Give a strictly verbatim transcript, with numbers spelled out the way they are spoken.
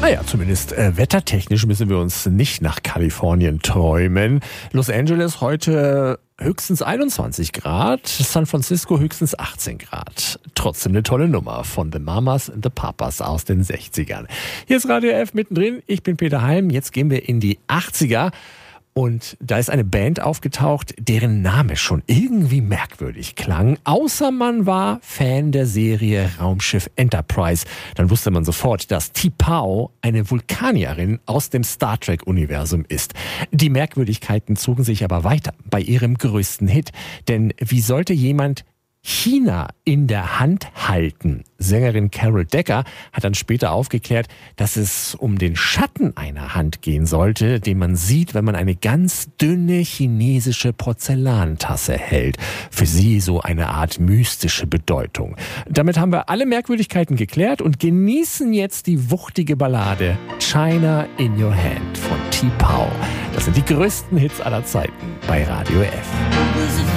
Naja, zumindest äh, wettertechnisch müssen wir uns nicht nach Kalifornien träumen. Los Angeles heute höchstens einundzwanzig Grad, San Francisco höchstens achtzehn Grad. Trotzdem eine tolle Nummer von The Mamas and the Papas aus den sechzigern. Hier ist Radio F mittendrin, ich bin Peter Heim, jetzt gehen wir in die achtziger. Und da ist eine Band aufgetaucht, deren Name schon irgendwie merkwürdig klang. Außer man war Fan der Serie Raumschiff Enterprise. Dann wusste man sofort, dass T'Pau eine Vulkanierin aus dem Star Trek-Universum ist. Die Merkwürdigkeiten zogen sich aber weiter bei ihrem größten Hit. Denn wie sollte jemand China in der Hand halten? Sängerin Carol Decker hat dann später aufgeklärt, dass es um den Schatten einer Hand gehen sollte, den man sieht, wenn man eine ganz dünne chinesische Porzellantasse hält. Für sie so eine Art mystische Bedeutung. Damit haben wir alle Merkwürdigkeiten geklärt und genießen jetzt die wuchtige Ballade China in Your Hand von T'Pau. Das sind die größten Hits aller Zeiten bei Radio F.